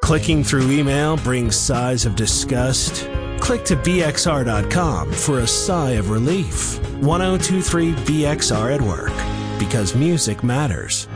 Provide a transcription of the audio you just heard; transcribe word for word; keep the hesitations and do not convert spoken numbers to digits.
Clicking through email brings sighs of disgust? Click to B X R dot com for a sigh of relief. ten twenty-three B X R at work, because music matters.